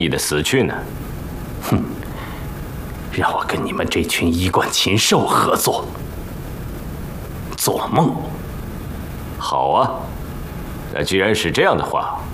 你的死去呢？ 哼，让我跟你们这群衣冠禽兽合作，做梦！ 好啊，那既然是这样的话。